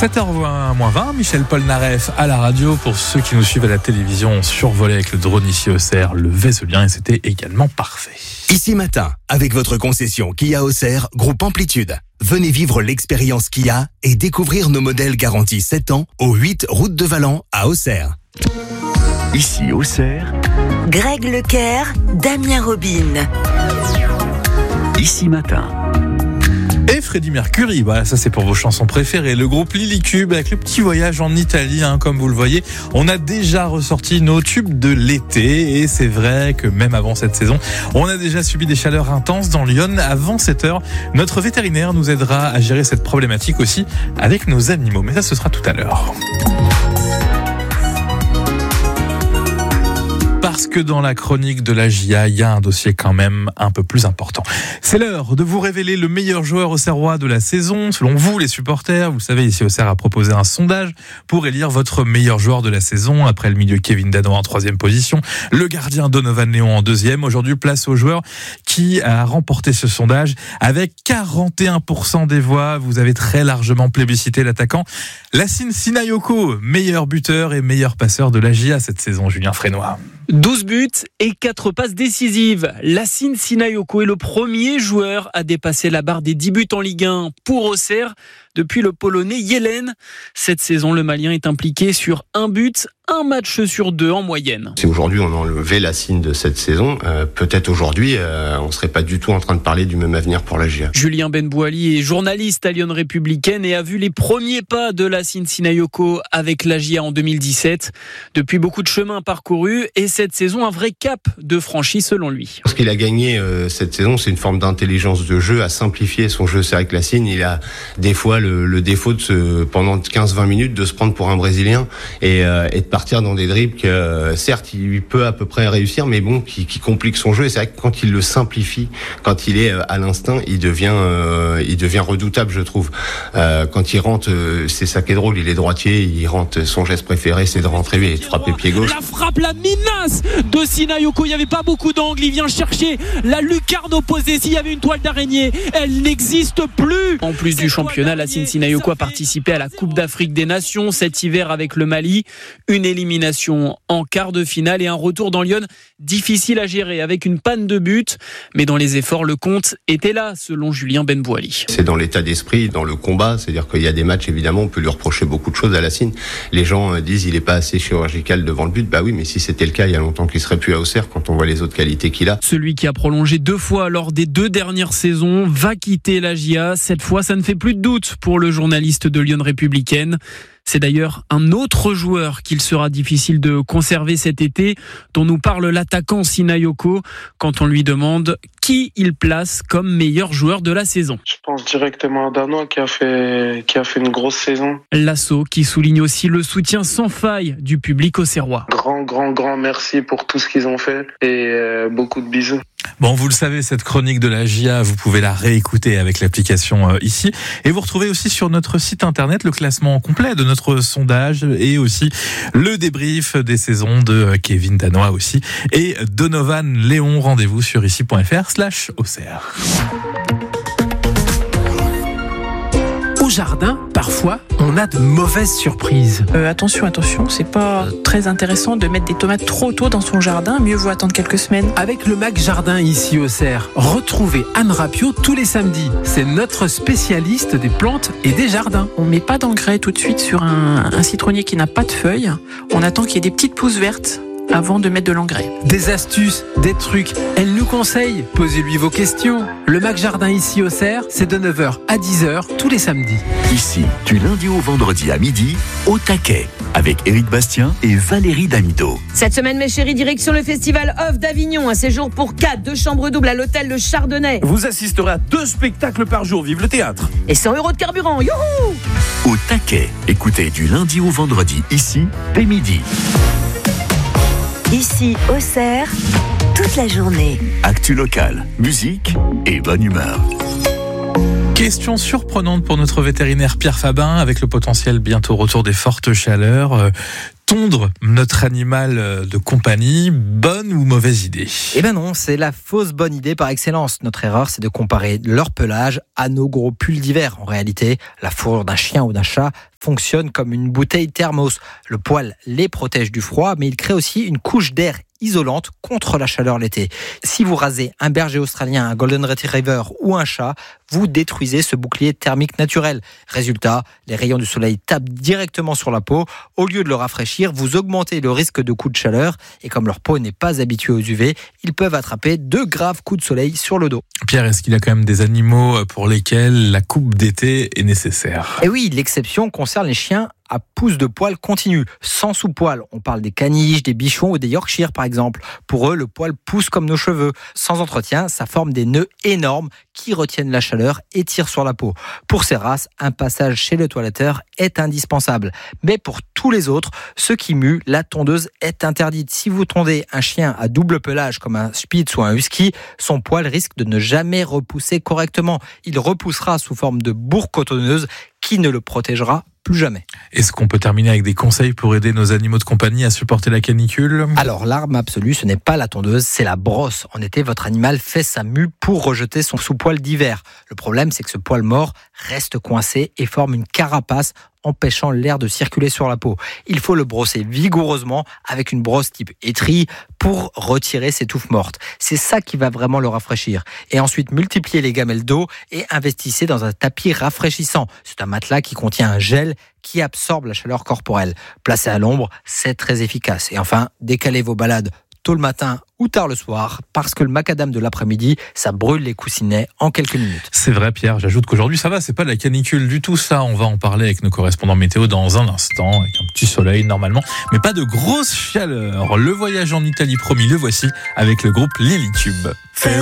7h20, Michel Polnareff à la radio. Pour ceux qui nous suivent à la télévision, on survolait avec le drone ici Auxerre le Vézelien et c'était également parfait. Ici Matin, avec votre concession Kia Auxerre, groupe Amplitude. Venez vivre l'expérience Kia et découvrir nos modèles garantis 7 ans au 8 route de Valent à Auxerre. Ici Auxerre, Greg Lecaire, Damien Robin. Ici Matin. Et Freddie Mercury, voilà, ça c'est pour vos chansons préférées. Le groupe Lilycube avec le petit voyage en Italie, comme vous le voyez. On a déjà ressorti nos tubes de l'été et c'est vrai que même avant cette saison, on a déjà subi des chaleurs intenses dans Lyon. Avant 7h, notre vétérinaire nous aidera à gérer cette problématique aussi avec nos animaux. Mais ça, ce sera tout à l'heure. Parce que dans la chronique de la JA, il y a un dossier quand même un peu plus important. C'est l'heure de vous révéler le meilleur joueur auxerrois de la saison. Selon vous, les supporters, vous le savez, ici Auxerre a proposé un sondage pour élire votre meilleur joueur de la saison. Après le milieu Kevin Danois en 3e position, le gardien Donovan Léon en 2e. Aujourd'hui, place au joueur qui a remporté ce sondage avec 41% des voix. Vous avez très largement plébiscité l'attaquant Lassine Sinayoko, meilleur buteur et meilleur passeur de la JA cette saison, Julien Frénois. 12 buts et 4 passes décisives. Lassine Sinayoko est le premier joueur à dépasser la barre des 10 buts en Ligue 1 pour Auxerre depuis le Polonais Yelen. Cette saison, le Malien est impliqué sur un but, un match sur 2 en moyenne. Si aujourd'hui on a enlevé Lassine de cette saison, peut-être aujourd'hui on serait pas du tout en train de parler du même avenir pour la GIA. Julien Benbouali est journaliste à Lyon Républicaine et a vu les premiers pas de Lassine Sinayoko avec la GIA en 2017. Depuis, beaucoup de chemin parcouru et cette saison un vrai cap de franchi selon lui. Ce qu'il a gagné cette saison, c'est une forme d'intelligence de jeu, à simplifier son jeu. C'est vrai que Lassine, il a des fois le défaut de pendant 15-20 minutes de se prendre pour un Brésilien et de partir dans des dribbles que certes il peut à peu près réussir, mais bon, qui complique son jeu. Et c'est vrai que quand il le simplifie, quand il est à l'instinct, il devient redoutable, je trouve. Quand il rentre, c'est ça qui est drôle, il est droitier, il rentre, son geste préféré c'est de rentrer et de frapper pied gauche. La frappe, la menace de Sinayoko, il n'y avait pas beaucoup d'angles, il vient chercher la lucarne opposée. S'il y avait une toile d'araignée, elle n'existe plus. En plus du championnat, Lassine Sinayoko a participé à la Coupe d'Afrique des Nations cet hiver avec le Mali. Une élimination en quart de finale et un retour dans Lyon difficile à gérer avec une panne de but. Mais dans les efforts, le compte était là, selon Julien Benbouali. C'est dans l'état d'esprit, dans le combat. C'est-à-dire qu'il y a des matchs, évidemment, on peut lui reprocher beaucoup de choses à Lassine. Les gens disent il n'est pas assez chirurgical devant le but. Bah oui, mais si c'était le cas, il y a longtemps qu'il serait plus à Auxerre quand on voit les autres qualités qu'il a. Celui qui a prolongé 2 fois lors des 2 dernières saisons va quitter la GIA. Cette fois, ça ne fait plus de doute pour le journaliste de Lyon Républicaine. C'est d'ailleurs un autre joueur qu'il sera difficile de conserver cet été, dont nous parle l'attaquant Sinayoko quand on lui demande qui il place comme meilleur joueur de la saison. Je pense directement à Danois qui a fait une grosse saison. L'assaut qui souligne aussi le soutien sans faille du public auxerrois. Grand merci pour tout ce qu'ils ont fait et beaucoup de bisous. Bon, vous le savez, cette chronique de la JA, vous pouvez la réécouter avec l'application ici. Et vous retrouvez aussi sur notre site internet le classement complet de notre sondage et aussi le débrief des saisons de Kevin Danois aussi. Et Donovan Léon, rendez-vous sur ici.fr/Auxerre. Au jardin, parfois, on a de mauvaises surprises. Attention, c'est pas très intéressant de mettre des tomates trop tôt dans son jardin, mieux vaut attendre quelques semaines. Avec le Mac Jardin ici au Auxerre, retrouvez Anne Rapio tous les samedis. C'est notre spécialiste des plantes et des jardins. On met pas d'engrais tout de suite sur un citronnier qui n'a pas de feuilles. On attend qu'il y ait des petites pousses vertes avant de mettre de l'engrais. Des astuces, des trucs, elle nous conseille. Posez-lui vos questions. Le Mac Jardin ici au Auxerre, c'est de 9h à 10h tous les samedis. Ici, du lundi au vendredi à midi, au taquet, avec Éric Bastien et Valérie Damido. Cette semaine, mes chéris, direction le Festival Off d'Avignon. Un séjour pour 4, 2 chambres doubles à l'hôtel Le Chardonnay. Vous assisterez à 2 spectacles par jour. Vive le théâtre. Et 100 € de carburant. Youhou! Au taquet, écoutez du lundi au vendredi, ici, dès midi. Ici, Auxerre, toute la journée. Actu locale, musique et bonne humeur. Question surprenante pour notre vétérinaire Pierre Fabin, avec le potentiel bientôt retour des fortes chaleurs. tondre notre animal de compagnie, bonne ou mauvaise idée? Eh ben non, c'est la fausse bonne idée par excellence. Notre erreur, c'est de comparer leur pelage à nos gros pulls d'hiver. En réalité, la fourrure d'un chien ou d'un chat fonctionne comme une bouteille thermos. Le poil les protège du froid, mais il crée aussi une couche d'air isolante contre la chaleur l'été. Si vous rasez un berger australien, un golden retriever ou un chat, vous détruisez ce bouclier thermique naturel. Résultat, les rayons du soleil tapent directement sur la peau. Au lieu de le rafraîchir, vous augmentez le risque de coups de chaleur. Et comme leur peau n'est pas habituée aux UV, ils peuvent attraper de graves coups de soleil sur le dos. Pierre, est-ce qu'il y a quand même des animaux pour lesquels la coupe d'été est nécessaire? Et oui, l'exception concerne les chiens à pouce de poil continu, sans sous-poil. On parle des caniches, des bichons ou des Yorkshire par exemple. Pour eux, le poil pousse comme nos cheveux. Sans entretien, ça forme des nœuds énormes qui retiennent la chaleur et tirent sur la peau. Pour ces races, un passage chez le toiletteur est indispensable. Mais pour tous les autres, ceux qui muent, la tondeuse est interdite. Si vous tondez un chien à double pelage comme un Spitz ou un Husky, son poil risque de ne jamais repousser correctement. Il repoussera sous forme de bourre cotonneuse qui ne le protégera plus jamais. Est-ce qu'on peut terminer avec des conseils pour aider nos animaux de compagnie à supporter la canicule? Alors, l'arme absolue, ce n'est pas la tondeuse, c'est la brosse. En été, votre animal fait sa mue pour rejeter son sous-poil d'hiver. Le problème, c'est que ce poil mort reste coincé et forme une carapace empêchant l'air de circuler sur la peau. Il faut le brosser vigoureusement avec une brosse type étrie pour retirer ces touffes mortes. C'est ça qui va vraiment le rafraîchir. Et ensuite, multipliez les gamelles d'eau et investissez dans un tapis rafraîchissant. C'est un matelas qui contient un gel qui absorbe la chaleur corporelle. Placé à l'ombre, c'est très efficace. Et enfin, décalez vos balades tôt le matin ou tard le soir, parce que le macadam de l'après-midi, ça brûle les coussinets en quelques minutes. C'est vrai, Pierre, j'ajoute qu'aujourd'hui ça va, c'est pas la canicule du tout ça. On va en parler avec nos correspondants météo dans un instant, avec un petit soleil normalement, mais pas de grosse chaleur. Le voyage en Italie promis, le voici avec le groupe Lily Tube.